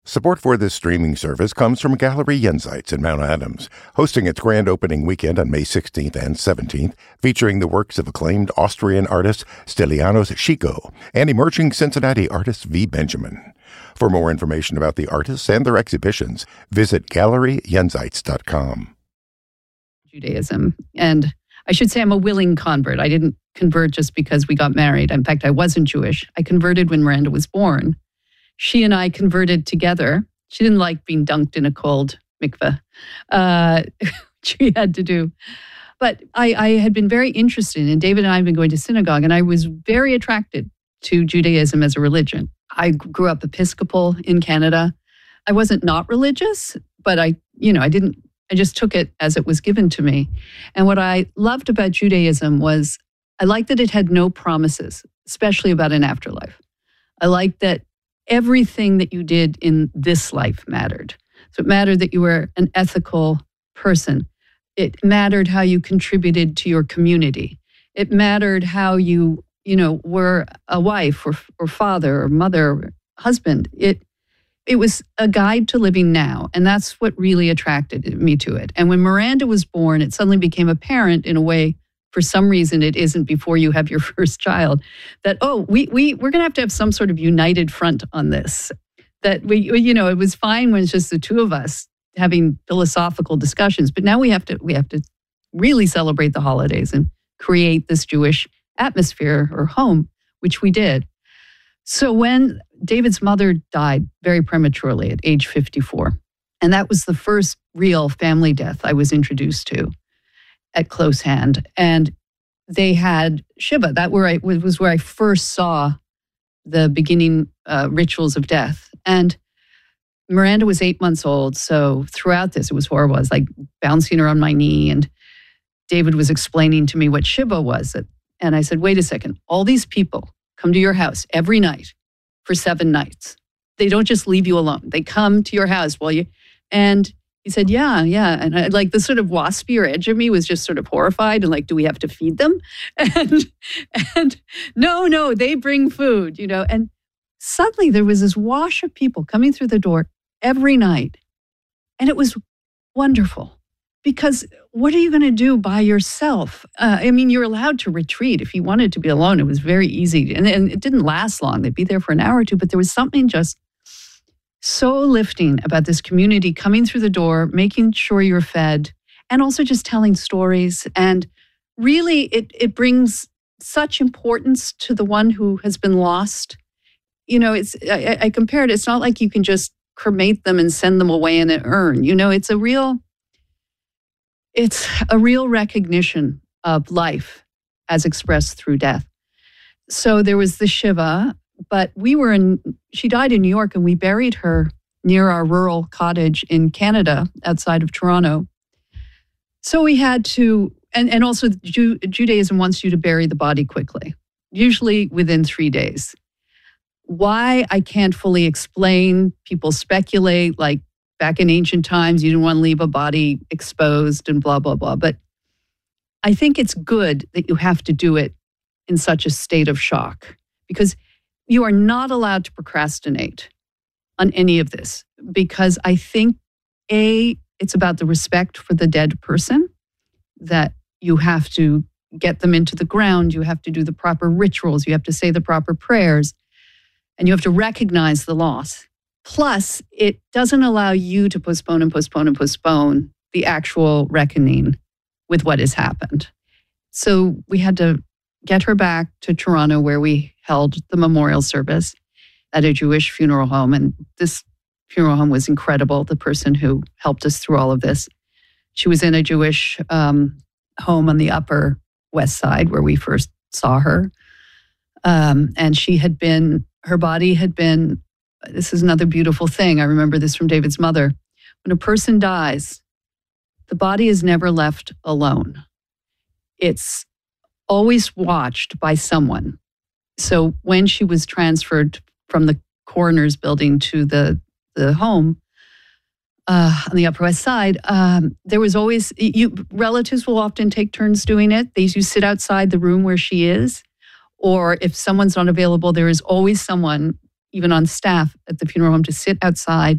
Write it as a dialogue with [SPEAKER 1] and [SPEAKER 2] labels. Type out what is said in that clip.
[SPEAKER 1] Support for this streaming service comes from Gallery Jenseits in Mount Adams, hosting its grand opening weekend on May 16th and 17th, featuring the works of acclaimed Austrian artist Stylianos Chico and emerging Cincinnati artist V. Benjamin. For more information about the artists and their exhibitions, visit GalleryJenseits.com.
[SPEAKER 2] Judaism. And I should say I'm a willing convert. I didn't convert just because we got married. In fact, I wasn't Jewish. I converted when Miranda was born. She and I converted together. She didn't like being dunked in a cold mikveh, which we had to do. But I had been very interested, and David and I had been going to synagogue, and I was very attracted to Judaism as a religion. I grew up Episcopal in Canada. I wasn't not religious, but I just took it as it was given to me. And what I loved about Judaism was I liked that it had no promises, especially about an afterlife. I liked that everything that you did in this life mattered. So it mattered that you were an ethical person. It mattered how you contributed to your community. It mattered how you were a wife or father or mother or husband. It was a guide to living now, and that's what really attracted me to it. And when Miranda was born, it suddenly became apparent in a way, for some reason it isn't before you have your first child, that, we're going to have some sort of united front on this. That it was fine when it's just the two of us having philosophical discussions, but now we have to really celebrate the holidays and create this Jewish atmosphere or home, which we did. So when David's mother died very prematurely at age 54, and that was the first real family death I was introduced to at close hand. And they had Shiva. That was where I first saw the beginning rituals of death. And Miranda was 8 months old. So throughout this, it was horrible. I was like bouncing her on my knee, and David was explaining to me what Shiva was. And I said, wait a second, all these people come to your house every night for 7 nights. They don't just leave you alone. They come to your house and he said, yeah. And I, like the sort of waspier edge of me was just sort of horrified and like, do we have to feed them? And no, they bring food, and suddenly there was this wash of people coming through the door every night. And it was wonderful. Because what are you going to do by yourself? You're allowed to retreat if you wanted to be alone. It was very easy. And it didn't last long. They'd be there for an hour or two. But there was something just so lifting about this community coming through the door, making sure you're fed, and also just telling stories. And really, it brings such importance to the one who has been lost. I compared it. It's not like you can just cremate them and send them away in an urn. It's a real recognition of life as expressed through death. So there was the Shiva, but she died in New York, and we buried her near our rural cottage in Canada outside of Toronto. So we had to, and also Judaism wants you to bury the body quickly, usually within 3 days. Why, I can't fully explain. People speculate, like, back in ancient times, you didn't want to leave a body exposed and blah, blah, blah. But I think it's good that you have to do it in such a state of shock, because you are not allowed to procrastinate on any of this, because I think, it's about the respect for the dead person, that you have to get them into the ground, you have to do the proper rituals, you have to say the proper prayers, and you have to recognize the loss. Plus, it doesn't allow you to postpone the actual reckoning with what has happened. So we had to get her back to Toronto, where we held the memorial service at a Jewish funeral home. And this funeral home was incredible. The person who helped us through all of this, she was in a Jewish home on the Upper West Side where we first saw her. And her body had been, this is another beautiful thing. I remember this from David's mother. When a person dies, the body is never left alone. It's always watched by someone. So when she was transferred from the coroner's building to the home on the Upper West Side, there was always, relatives will often take turns doing it. You sit outside the room where she is, or if someone's not available, there is always someone, even on staff at the funeral home, to sit outside